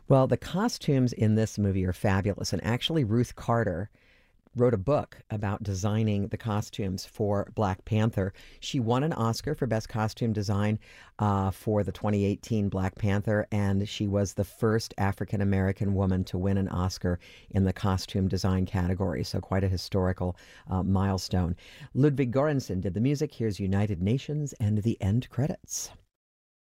Well, the costumes in this movie are fabulous. And actually, Ruth Carter wrote a book about designing the costumes for Black Panther. She won an Oscar for Best Costume Design for the 2018 Black Panther, and she was the first African American woman to win an Oscar in the costume design category. So, quite a historical milestone. Ludwig Göransson did the music. Here's United Nations and the end credits.